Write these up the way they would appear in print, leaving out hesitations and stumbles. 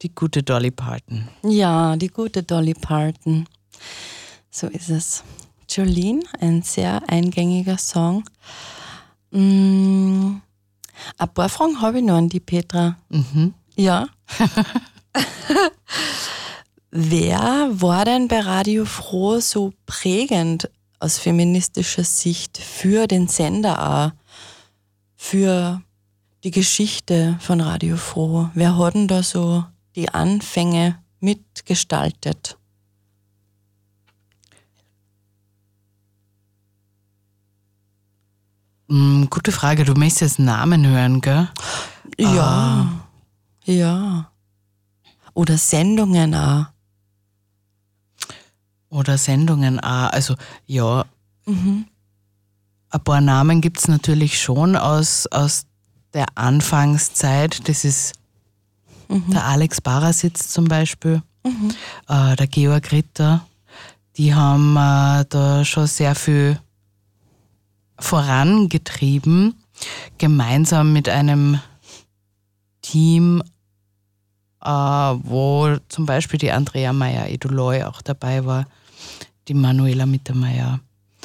Die gute Dolly Parton. Ja, die gute Dolly Parton. So ist es. Jolene, ein sehr eingängiger Song. Ein paar Fragen habe ich noch an die Petra. Mhm. Ja. Wer war denn bei Radio Froh so prägend aus feministischer Sicht für den Sender auch? Für die Geschichte von Radio Froh? Wer hat denn da so die Anfänge mitgestaltet? Gute Frage. Du möchtest jetzt Namen hören, gell? Ja. Ja. Oder Sendungen auch. Oder Sendungen auch. Also, ja. Ein paar Namen gibt es natürlich schon aus der Anfangszeit. Das ist der Alex Barasitz zum Beispiel, der Georg Ritter. Die haben da schon sehr viel vorangetrieben, gemeinsam mit einem Team, wo zum Beispiel die Andrea Meyer-Eduloi auch dabei war, die Manuela Mittermeier.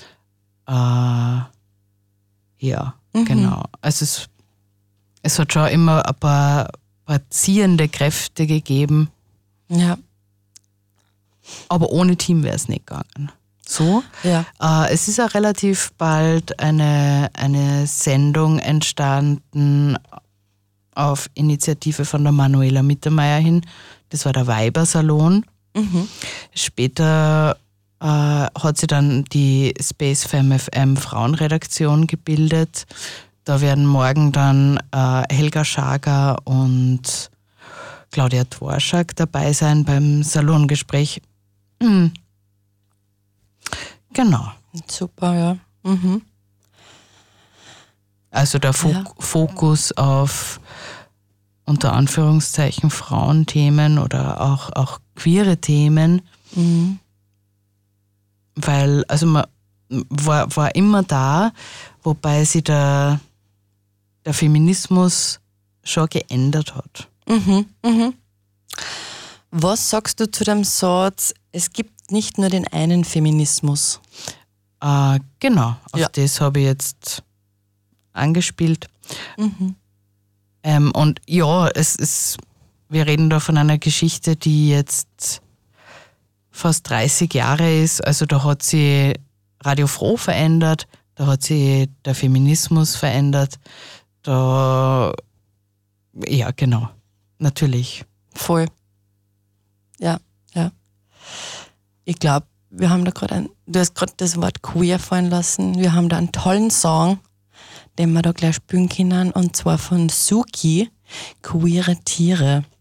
Ja, genau. Also es hat schon immer ein paar ziehende Kräfte gegeben. Ja. Aber ohne Team wäre es nicht gegangen. So. Ja. Es ist auch relativ bald eine Sendung entstanden auf Initiative von der Manuela Mittermeier hin. Das war der Weibersalon. Später hat sie dann die Space Femme FM Frauenredaktion gebildet. Da werden morgen dann Helga Schager und Claudia Dworschak dabei sein beim Salongespräch. Genau. Super, ja. Also der Fokus auf unter Anführungszeichen Frauenthemen oder auch queere Themen. Weil, also man war immer da, wobei sich der Feminismus schon geändert hat. Was sagst du zu dem Satz, es gibt nicht nur den einen Feminismus? Genau, auf das habe ich jetzt angespielt. Und ja, wir reden da von einer Geschichte, die jetzt fast 30 Jahre ist. Also da hat sich Radio Froh verändert, da hat sich der Feminismus verändert. Ja, genau, natürlich. Voll. Ja. Ich glaube, wir haben da du hast gerade das Wort queer fallen lassen. Wir haben da einen tollen Song, den wir da gleich spielen können, und zwar von Suki, Queere Tiere.